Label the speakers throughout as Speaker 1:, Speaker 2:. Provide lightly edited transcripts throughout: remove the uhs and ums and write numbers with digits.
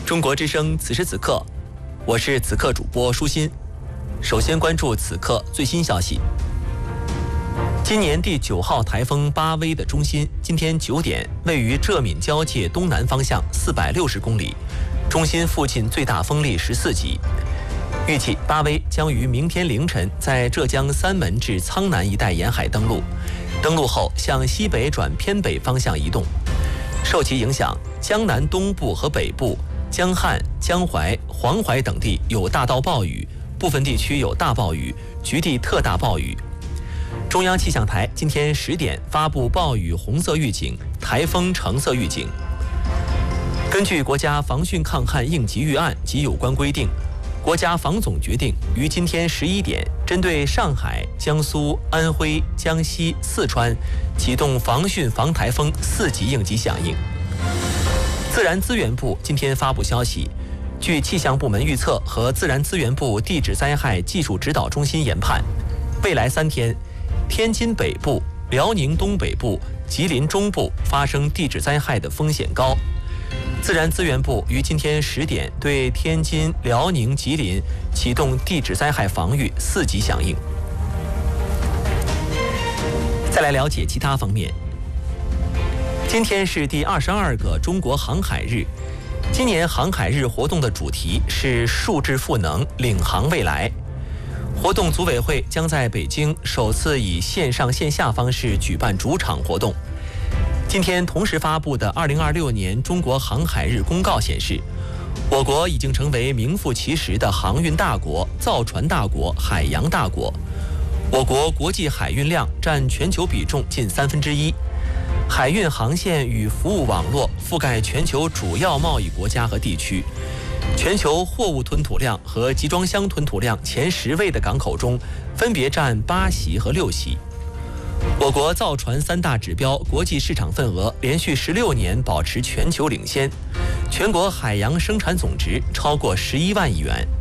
Speaker 1: 中国之声此时此刻，我是此刻主播舒心。首先关注此刻最新消息。今年第9号台风巴威的中心今天9点位于浙闽交界东南方向460公里，中心附近最大风力14级。预计巴威将于明天凌晨在浙江三门至苍南一带沿海登陆，登陆后向西北转偏北方向移动。受其影响，江南东部和北部、江汉、江淮、黄淮等地有大到暴雨，部分地区有大暴雨，局地特大暴雨。中央气象台今天10点发布暴雨红色预警、台风橙色预警。根据国家防汛抗旱应急预案及有关规定，国家防总决定于今天11点针对上海、江苏、安徽、江西、四川启动防汛防台风4级应急响应。自然资源部今天发布消息，据气象部门预测和自然资源部地质灾害技术指导中心研判，未来3天，天津北部、辽宁东北部、吉林中部发生地质灾害的风险高。自然资源部于今天10点对天津、辽宁、吉林启动地质灾害防御4级响应。再来了解其他方面。今天是第22个中国航海日，今年航海日活动的主题是数字赋能，领航未来。活动组委会将在北京首次以线上线下方式举办主场活动。今天同时发布的2026年中国航海日公告显示，我国已经成为名副其实的航运大国、造船大国、海洋大国。我国国际海运量占全球比重近1/3，海运航线与服务网络覆盖全球主要贸易国家和地区。全球货物吞吐量和集装箱吞吐量前10位的港口中，分别占8席和6席。我国造船3大指标国际市场份额连续16年保持全球领先，全国海洋生产总值超过11万亿元。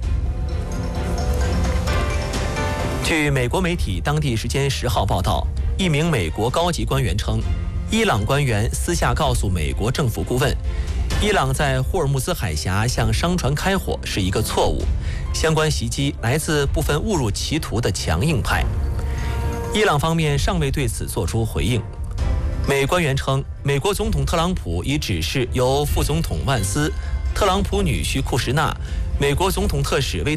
Speaker 1: 据美国媒体当地时间10号报道，一名美国高级官员称，伊朗官员私下告诉美国政府顾问，伊朗在霍尔木兹海峡向商船开火是一个错误，相关袭击来自部分误入歧途的强硬派。伊朗方面尚未对此作出回应。美官员称，美国总统特朗普已指示由副总统万斯、特朗普女婿库什纳、美国总统特使威